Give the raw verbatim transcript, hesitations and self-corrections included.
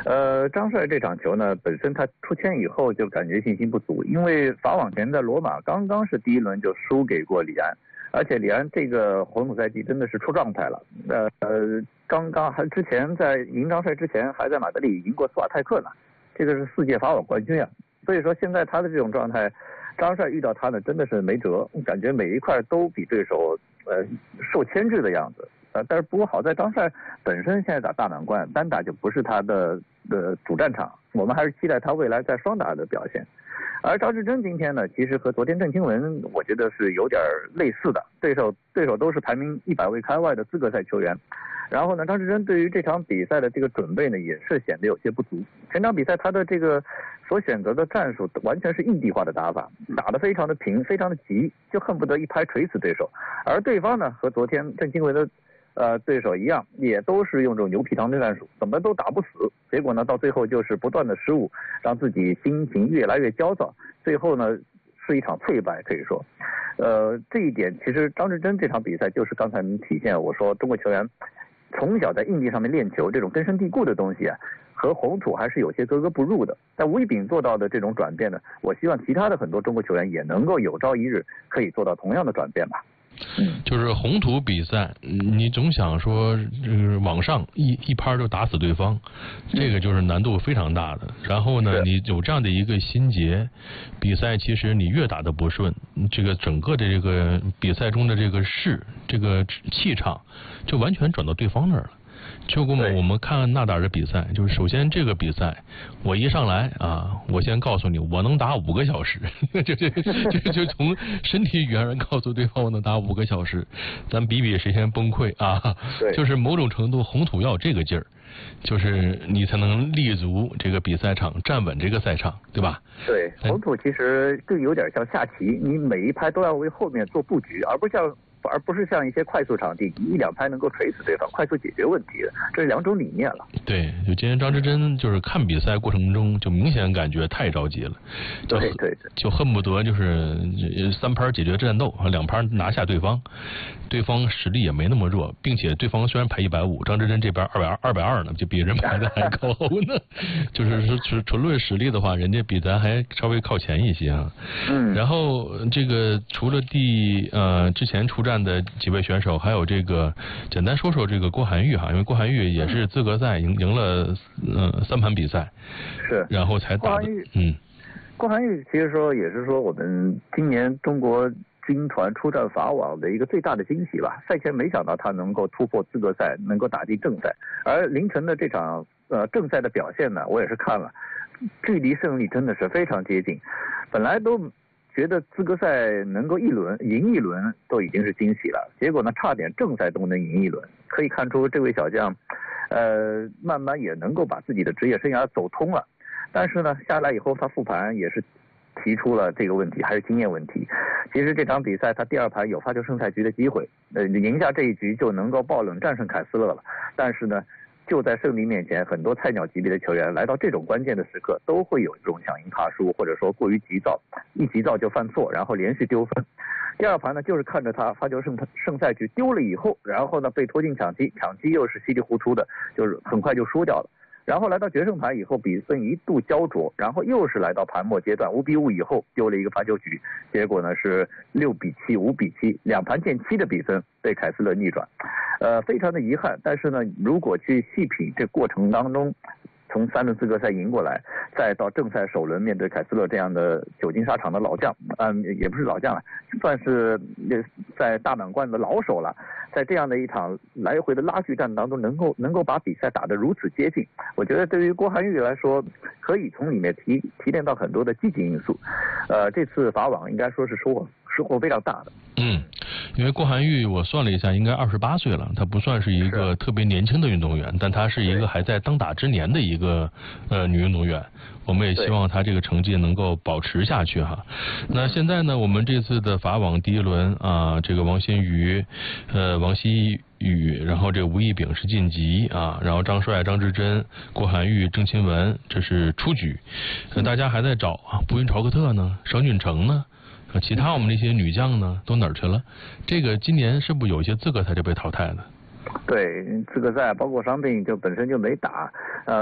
呃，张帅这场球呢，本身他出圈以后就感觉信心不足，因为法网前在罗马刚刚是第一轮就输给过李安，而且李安这个红土赛季真的是出状态了。呃呃，刚刚还之前在赢张帅之前还在马德里赢过斯瓦泰克呢，这个是世界法网冠军啊。所以说现在他的这种状态，张帅遇到他呢真的是没辙，感觉每一块都比对手呃受牵制的样子。呃，但是不过好在张帅本身现在打大满贯，单打就不是他的的主战场，我们还是期待他未来在双打的表现。而赵志臻今天呢，其实和昨天郑钦文我觉得是有点类似的，对手对手都是排名一百位开外的资格赛球员。然后呢，张志臻对于这场比赛的这个准备呢，也是显得有些不足。全场比赛他的这个所选择的战术完全是异地化的打法，打得非常的平，非常的急，就恨不得一拍锤死对手。而对方呢，和昨天郑钦文的呃对手一样，也都是用这种牛皮糖针战术，怎么都打不死。结果呢，到最后就是不断的失误，让自己心情越来越焦躁，最后呢是一场脆败，可以说。呃，这一点其实张志臻这场比赛就是刚才能体现我说中国球员从小在硬地上面练球，这种根深蒂固的东西啊，和红土还是有些格格不入的。但吴一丙做到的这种转变呢，我希望其他的很多中国球员也能够有朝一日可以做到同样的转变吧。 就是红土比赛，你总想说就是往上一一拍就打死对方，这个就是难度非常大的。然后呢，你有这样的一个心结，比赛其实你越打得不顺，这个整个的这个比赛中的这个势，这个气场就完全转到对方那儿了。就跟我们看纳达尔的比赛，就是首先这个比赛，我一上来啊，我先告诉你，我能打五个小时，就就就就从身体语言上告诉对方我能打五个小时，咱比比谁先崩溃啊！就是某种程度红土要这个劲儿，就是你才能立足这个比赛场，站稳这个赛场，对吧？ 对，红土其实更有点像下棋，你每一拍都要为后面做布局，而不像。而不是像一些快速场地一两拍能够锤死对方，快速解决问题的，这是两种理念了。 对，就今天张志臻就是看比赛过程中就明显感觉太着急了， 对对对， 就恨不得就是三拍解决战斗，两拍拿下对方，对方实力也没那么弱，并且对方虽然排一百五，张志臻这边二百二二百二呢，就比人排的还高呢。就是说纯纯论实力的话，人家比咱还稍微靠前一些啊。 嗯。 然后这个除了第呃之前出战的几位选手，还有这个简单说说这个郭涵玉哈，因为郭涵玉也是资格赛赢赢了呃三盘比赛， 是， 然后才打的。嗯， 郭涵玉其实说也是说我们今年中国军团出战法网的一个最大的惊喜吧。赛前没想到他能够突破资格赛，能够打进正赛，而凌晨的这场呃正赛的表现呢，我也是看了，距离胜利真的是非常接近，本来都觉得资格赛能够一轮赢一轮都已经是惊喜了，结果呢差点正赛都能赢一轮，可以看出这位小将呃慢慢也能够把自己的职业生涯走通了。但是呢下来以后他复盘也是提出了这个问题，还是经验问题。其实这场比赛他第二盘有发球胜赛局的机会，呃赢下这一局就能够爆冷战胜凯斯勒了，但是呢就在胜利面前，很多菜鸟级别的球员来到这种关键的时刻，都会有这种想赢怕输，或者说过于急躁，一急躁就犯错，然后连续丢分。第二盘呢，就是看着他发球胜胜赛局丢了以后，然后呢被拖进抢七，抢七又是稀里糊涂的，就是很快就输掉了。然后来到决胜盘以后，比分一度焦灼，然后又是来到盘末阶段，五比五以后丢了一个发球局，结果呢是六比七、五比七，两盘见七的比分被凯斯勒逆转，呃，非常的遗憾。但是呢，如果去细品这过程当中，从三轮资格赛赢过来，再到正赛首轮面对凯斯勒这样的久经沙场的老将，嗯，也不是老将了，算是在大满贯的老手了。在这样的一场来回的拉锯战当中，能够能够把比赛打得如此接近，我觉得对于郭涵玉来说，可以从里面提提炼到很多的积极因素。呃，这次法网应该说是收获收获非常大的。 嗯，因为郭涵玉我算了一下，应该二十八岁了，她不算是一个特别年轻的运动员，但她是一个还在当打之年的一个呃女运动员。我们也希望她这个成绩能够保持下去哈。那现在呢，我们这次的法网第一轮啊，这个王欣瑜、呃王希雨，然后这个吴一丙是晋级啊，然后张帅、张志臻、郭涵玉、郑钦文这是出局。呃，大家还在找啊，步云朝克特呢，沈允成呢？其他我们那些女将呢，都哪儿去了？这个今年是不是有一些资格赛就被淘汰了？ 对，资格赛包括伤病就本身就没打，呃。